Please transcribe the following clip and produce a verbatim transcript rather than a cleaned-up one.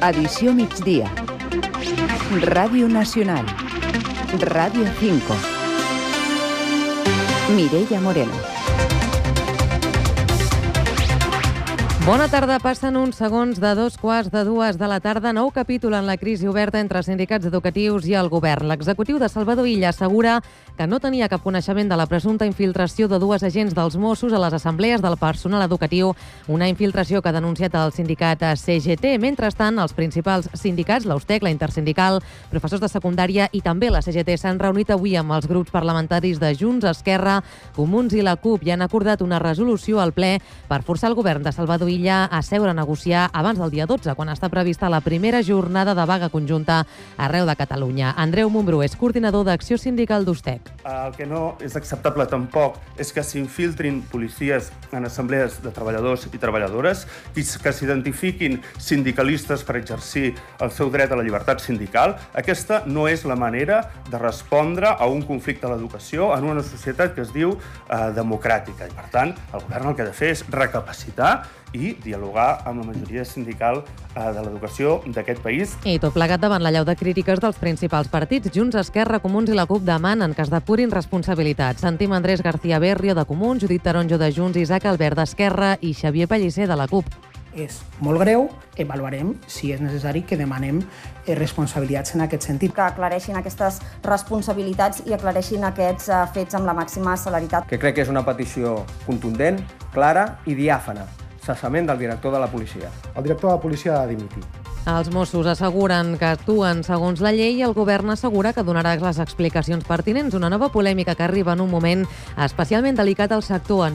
Edició migdia. Ràdio Nacional. Ràdio cinco. Mireia Moreno. Bona tarda, passen uns segons de dos quarts de dues de la tarda. Nou capítol en la crisi oberta entre sindicats educatius i el govern. L'executiu de Salvador Illa assegura que no tenia cap coneixement de la presumpta infiltració de dues agents dels Mossos a les assemblees del personal educatiu, una infiltració que ha denunciat el sindicat C G T. Mentrestant, els principals sindicats, l'Austec, la Intersindical, professors de secundària i també la C G T s'han reunit avui amb els grups parlamentaris de Junts, Esquerra, Comuns i la CUP i han acordat una resolució al ple per forçar el govern de Salvador Illa a seure a negociar abans del dia dotze, quan està prevista la primera jornada de vaga conjunta arreu de Catalunya. Andreu Montbrú és coordinador d'Acció Sindical d'Ustec. El que no és acceptable tampoc és que s'infiltrin policies en assemblees de treballadors i treballadores, que s'identifiquin sindicalistes per exercir el seu dret a la llibertat sindical. Aquesta no és la manera de respondre a un conflicte a l'educació en una societat que es diu eh, democràtica. I, per tant, el govern el que ha de fer és recapacitar i dialogar amb la majoria sindical eh, de l'educació d'aquest país. I tot plegat davant la llau de crítiques dels principals partits. Junts, Esquerra, Comuns i la CUP demanen que es depurin responsabilitats. Sentim Andrés García Berrio de Comuns, Judit Taronjo de Junts, Isaac Albert d'Esquerra i Xavier Pellicer de la CUP. És molt greu, avaluarem si és necessari que demanem responsabilitats en aquest sentit. Que aclareixin aquestes responsabilitats i aclareixin aquests fets amb la màxima celeritat. Que crec que és una petició contundent, clara i diàfana. Cessament del director de la policia. El director de la policia ha de dimitir. Els Mossos asseguren que actuen segons la llei i el govern assegura que donarà les explicacions pertinents. Una nova polèmica que arriba en un moment especialment delicat al sector.